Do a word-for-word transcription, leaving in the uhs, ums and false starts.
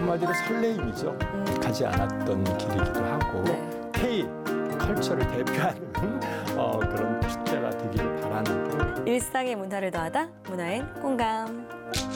한마디로 설레임이죠. 음. 가지 않았던 길이기도 하고 네. K 컬처를 대표하는 어, 그런 축제가 되기를 바라는 일상의 문화를 더하다 문화엔 공감.